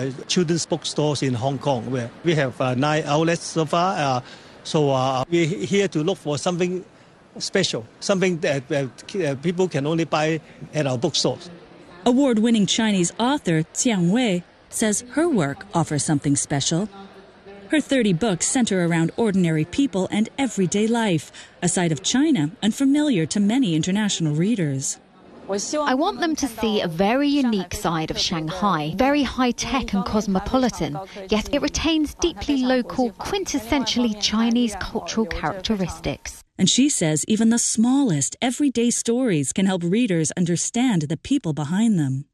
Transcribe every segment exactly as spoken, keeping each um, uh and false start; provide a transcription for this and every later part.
uh, children's bookstores in Hong Kong, where we have uh, nine outlets so far. Uh, so uh, we're here to look for something special, something that uh, people can only buy at our bookstores. Award-winning Chinese author Jiang Wei says her work offers something special. Her thirty books center around ordinary people and everyday life, a side of China unfamiliar to many international readers. I want them to see a very unique side of Shanghai, very high-tech and cosmopolitan, yet it retains deeply local, quintessentially Chinese cultural characteristics. And she says even the smallest, everyday stories can help readers understand the people behind them.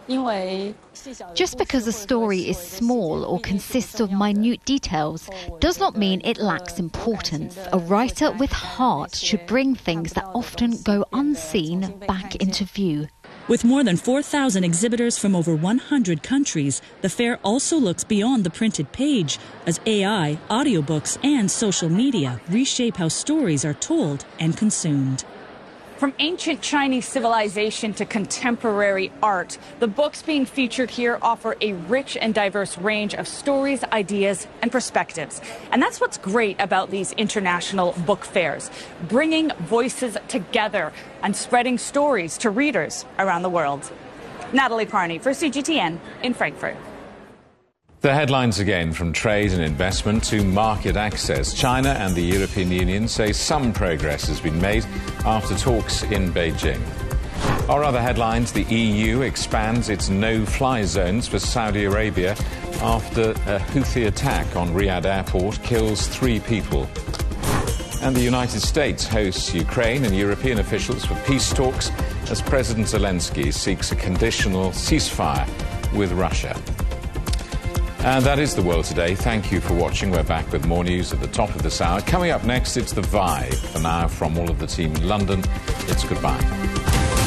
Just because a story is small or consists of minute details does not mean it lacks importance. A writer with heart should bring things that often go unseen back into view. With more than four thousand exhibitors from over one hundred countries, the fair also looks beyond the printed page as A I, audiobooks, and social media reshape how stories are told and consumed. From ancient Chinese civilization to contemporary art, the books being featured here offer a rich and diverse range of stories, ideas, and perspectives. And that's what's great about these international book fairs, bringing voices together and spreading stories to readers around the world. Natalie Parney for C G T N in Frankfurt. The headlines again, from trade and investment to market access. China and the European Union say some progress has been made after talks in Beijing. Our other headlines: the E U expands its no-fly zones for Saudi Arabia after a Houthi attack on Riyadh airport kills three people. And the United States hosts Ukraine and European officials for peace talks as President Zelensky seeks a conditional ceasefire with Russia. And that is the world today. Thank you for watching. We're back with more news at the top of this hour. Coming up next, it's The Vibe. For now, from all of the team in London, it's goodbye.